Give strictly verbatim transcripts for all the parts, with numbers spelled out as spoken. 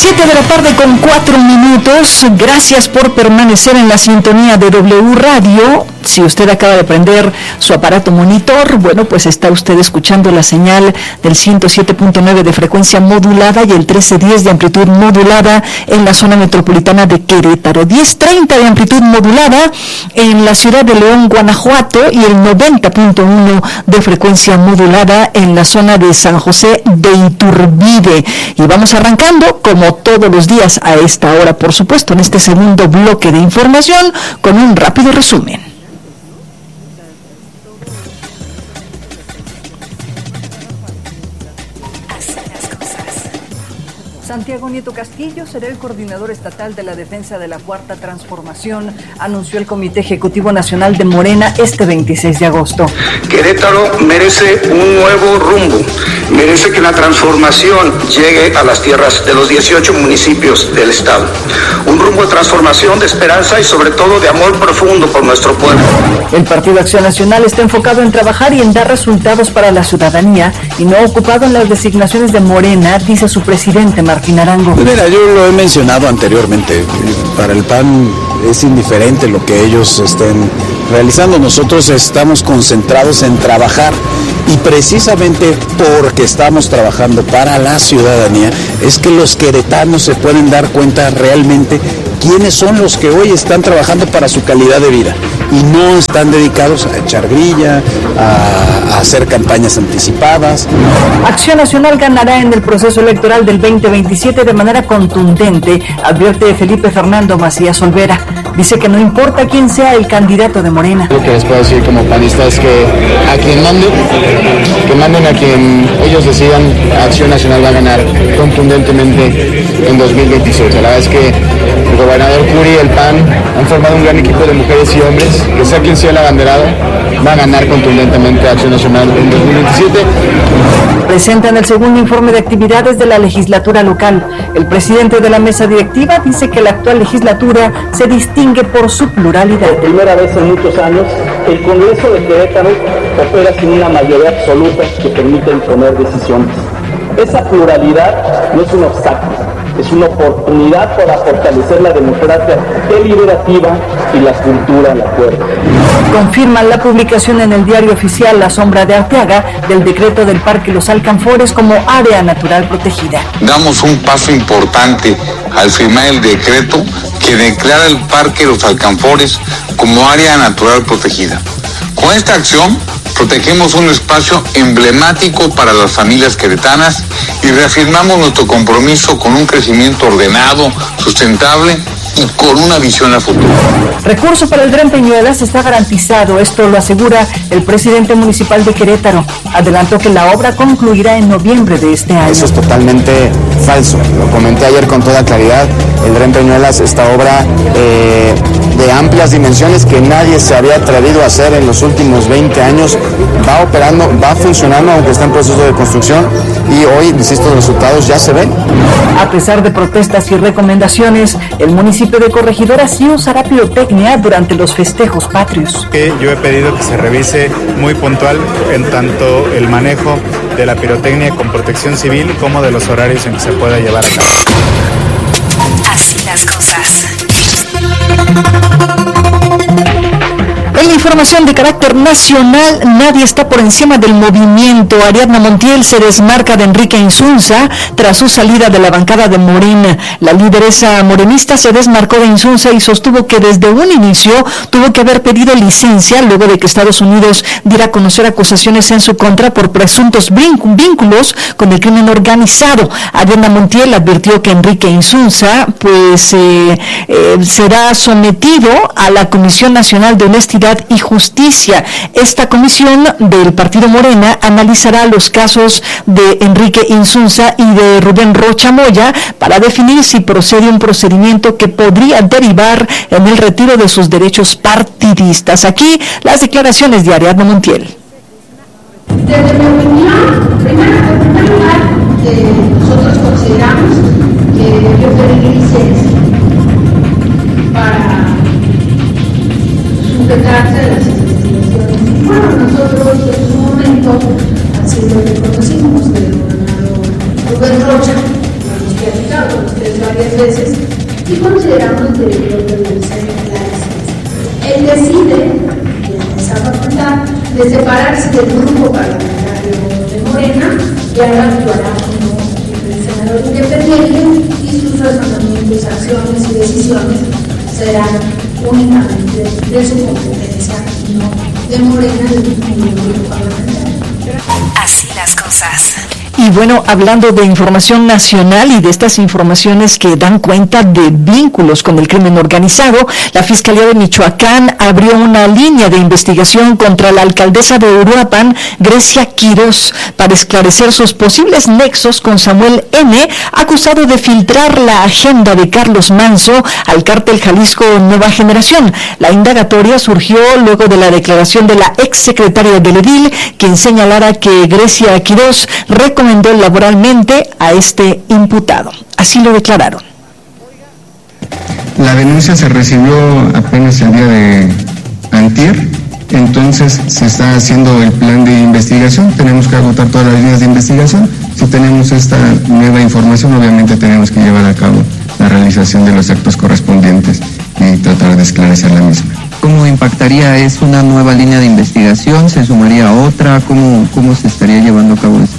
siete de la tarde con cuatro minutos. Gracias por permanecer en la sintonía de W Radio. Si usted acaba de prender su aparato monitor, bueno, pues está usted escuchando la señal del ciento siete punto nueve de frecuencia modulada y el trece diez de amplitud modulada en la zona metropolitana de Querétaro, diez treinta de amplitud modulada en la ciudad de León, Guanajuato, y el noventa punto uno de frecuencia modulada en la zona de San José de Iturbide. Y vamos arrancando, como todos los días a esta hora, por supuesto, en este segundo bloque de información, con un rápido resumen. Santiago Nieto Castillo será el coordinador estatal de la defensa de la Cuarta Transformación, anunció el Comité Ejecutivo Nacional de Morena este veintiséis de agosto. Querétaro merece un nuevo rumbo, merece que la transformación llegue a las tierras de los dieciocho municipios del estado. Un rumbo de transformación, de esperanza y sobre todo de amor profundo por nuestro pueblo. El Partido Acción Nacional está enfocado en trabajar y en dar resultados para la ciudadanía y no ocupado en las designaciones de Morena, dice su presidente Martín Arango. Mira, yo lo he mencionado anteriormente, para el P A N es indiferente lo que ellos estén realizando, nosotros estamos concentrados en trabajar y precisamente porque estamos trabajando para la ciudadanía es que los queretanos se pueden dar cuenta realmente quiénes son los que hoy están trabajando para su calidad de vida y no están dedicados a echar grilla, a, a hacer campañas anticipadas. Acción Nacional ganará en el proceso electoral del veinte veintisiete de manera contundente, advierte Felipe Fernando Macías Olvera. Dice que no importa quién sea el candidato de Morena. Lo que les puedo decir como panista es que a quien manden, que manden a quien ellos decidan, Acción Nacional va a ganar contundentemente en dos mil veintisiete. La verdad es que el gobernador Curi y el P A N han formado un gran equipo de mujeres y hombres, que sea quien sea el abanderado, va a ganar contundentemente a Acción Nacional en dos mil veintisiete. Presentan el segundo informe de actividades de la legislatura local. El presidente de la mesa directiva dice que la actual legislatura se distingue por su pluralidad. Por primera vez en muchos años, el Congreso de Querétaro opera sin una mayoría absoluta que permita imponer decisiones. Esa pluralidad no es un obstáculo, es una oportunidad para fortalecer la democracia deliberativa y la cultura del acuerdo. Confirman la publicación en el diario oficial La Sombra de Arteaga del decreto del Parque Los Alcanfores como área natural protegida. Damos un paso importante al firmar el decreto que declara el Parque Los Alcanfores como área natural protegida. Con esta acción protegemos un espacio emblemático para las familias queretanas y reafirmamos nuestro compromiso con un crecimiento ordenado, sustentable y con una visión a futuro. Recurso para el Tren Peñuelas está garantizado, esto lo asegura el presidente municipal de Querétaro. Adelantó que la obra concluirá en noviembre de este año. Eso es totalmente falso, lo comenté ayer con toda claridad. El Tren Peñuelas, esta obra eh, de amplias dimensiones que nadie se había atrevido a hacer en los últimos veinte años, va operando, va funcionando, aunque está en proceso de construcción, y hoy, insisto, los resultados ya se ven. A pesar de protestas y recomendaciones, el municipio de Corregidora sí usará pirotecnia durante los festejos patrios. Yo he pedido que se revise muy puntual en tanto el manejo de la pirotecnia con protección civil como de los horarios en que se pueda llevar a cabo. Así las cosas. En la información de carácter nacional, nadie está por encima del movimiento. Ariadna Montiel se desmarca de Enrique Insunza tras su salida de la bancada de Morena. La lideresa morenista se desmarcó de Insunza y sostuvo que desde un inicio tuvo que haber pedido licencia luego de que Estados Unidos diera a conocer acusaciones en su contra por presuntos vínculos con el crimen organizado. Ariadna Montiel advirtió que Enrique Insunza pues eh, eh, será sometido a la Comisión Nacional de Honestidad y Justicia. Esta comisión del Partido Morena analizará los casos de Enrique Insunza y de Rubén Rocha Moya para definir si procede un procedimiento que podría derivar en el retiro de sus derechos partidistas. Aquí las declaraciones de Ariadna Montiel. Desde mi opinión, primero, en primer lugar, que nosotros consideramos que debió pedir licencia para sujetarse a las investigaciones. Bueno, nosotros en su momento, así lo reconocimos del gobernador Rubén Rocha, lo hemos platicado, ustedes varias veces y consideramos que debió reducir la licencia. Él decide, en esa facultad, de separarse del grupo parlamentario de Morena y ahora actuará como el senador independiente y sus razonamientos, acciones y decisiones serán únicamente de su competencia y no de Morena y del grupo parlamentario. Así las cosas. Y bueno, hablando de información nacional y de estas informaciones que dan cuenta de vínculos con el crimen organizado, la Fiscalía de Michoacán abrió una línea de investigación contra la alcaldesa de Uruapan, Grecia Quirós, para esclarecer sus posibles nexos con Samuel N., acusado de filtrar la agenda de Carlos Manso al cártel Jalisco Nueva Generación. La indagatoria surgió luego de la declaración de la exsecretaria del Edil, quien señalara que Grecia Quirós recomendó laboralmente a este imputado. Así lo declararon. La denuncia se recibió apenas el día de antier, entonces se está haciendo el plan de investigación, tenemos que agotar todas las líneas de investigación. Si tenemos esta nueva información, obviamente tenemos que llevar a cabo la realización de los actos correspondientes y tratar de esclarecer la misma. ¿Cómo impactaría? ¿Es una nueva línea de investigación? ¿Se sumaría a otra? ¿Cómo, cómo se estaría llevando a cabo eso?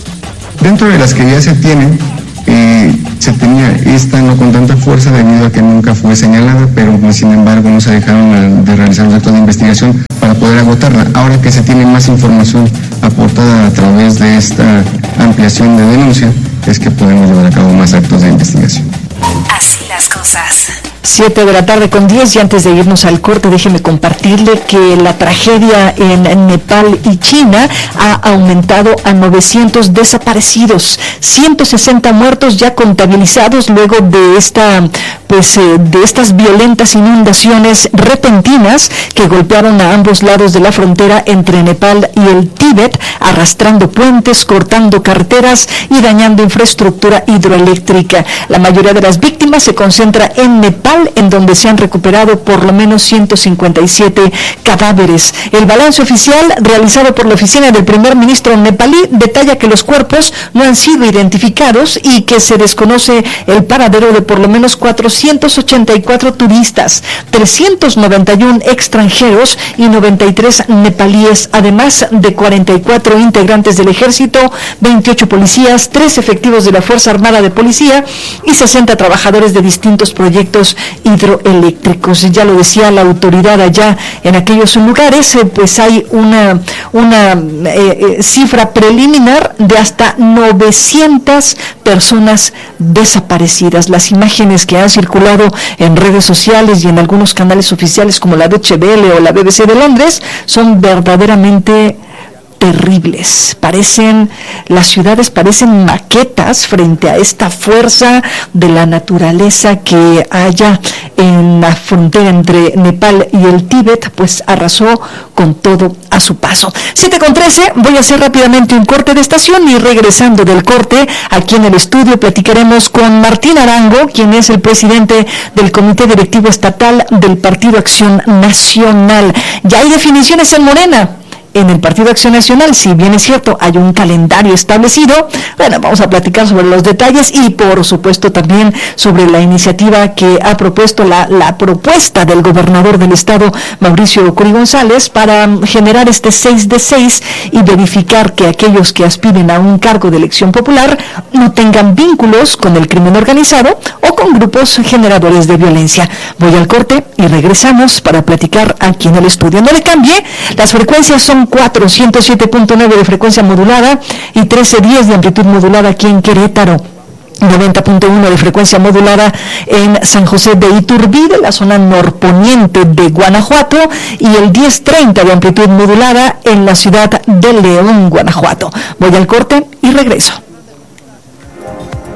Dentro de las que ya se tienen, eh, se tenía esta no con tanta fuerza debido a que nunca fue señalada, pero pues, sin embargo no se dejaron de realizar los actos de investigación para poder agotarla. Ahora que se tiene más información aportada a través de esta ampliación de denuncia, es que podemos llevar a cabo más actos de investigación. Así las cosas. Siete de la tarde con diez, y antes de irnos al corte, déjeme compartirle que la tragedia en Nepal y China ha aumentado a novecientos desaparecidos, ciento sesenta muertos ya contabilizados luego de esta, pues, eh, de estas violentas inundaciones repentinas que golpearon a ambos lados de la frontera entre Nepal y el Tíbet, arrastrando puentes, cortando carreteras y dañando infraestructura hidroeléctrica. La mayoría de las víctimas se concentra en Nepal, en donde se han recuperado por lo menos ciento cincuenta y siete cadáveres. El balance oficial realizado por la oficina del primer ministro nepalí detalla que los cuerpos no han sido identificados y que se desconoce el paradero de por lo menos cuatrocientos ochenta y cuatro turistas, trescientos noventa y uno extranjeros y noventa y tres nepalíes, además de cuarenta y cuatro integrantes del ejército, veintiocho policías, tres efectivos de la Fuerza Armada de Policía y sesenta trabajadores de distintos proyectos hidroeléctricos. Ya lo decía la autoridad allá en aquellos lugares, eh, pues hay una, una eh, eh, cifra preliminar de hasta novecientas personas desaparecidas. Las imágenes que han circulado en redes sociales y en algunos canales oficiales como la Deutsche Welle o la B B C de Londres son verdaderamente terribles. Parecen, las ciudades parecen maquetas frente a esta fuerza de la naturaleza que haya en la frontera entre Nepal y el Tíbet, pues arrasó con todo a su paso. siete con trece, voy a hacer rápidamente un corte de estación y regresando del corte, aquí en el estudio platicaremos con Martín Arango, quien es el presidente del Comité Directivo Estatal del Partido Acción Nacional. Ya hay definiciones en Morena. En el Partido Acción Nacional, si bien es cierto, hay un calendario establecido. Bueno, vamos a platicar sobre los detalles y, por supuesto, también sobre la iniciativa que ha propuesto, la, la propuesta del gobernador del estado, Mauricio Curi González, para generar este seis de seis y verificar que aquellos que aspiren a un cargo de elección popular no tengan vínculos con el crimen organizado o con grupos generadores de violencia. Voy al corte y regresamos para platicar aquí en el estudio. No le cambie, las frecuencias son cuatro, ciento siete punto nueve de frecuencia modulada y trece diez de amplitud modulada aquí en Querétaro, noventa punto uno de frecuencia modulada en San José de Iturbide, la zona norponiente de Guanajuato, y el diez treinta de amplitud modulada en la ciudad de León, Guanajuato. Voy al corte y regreso.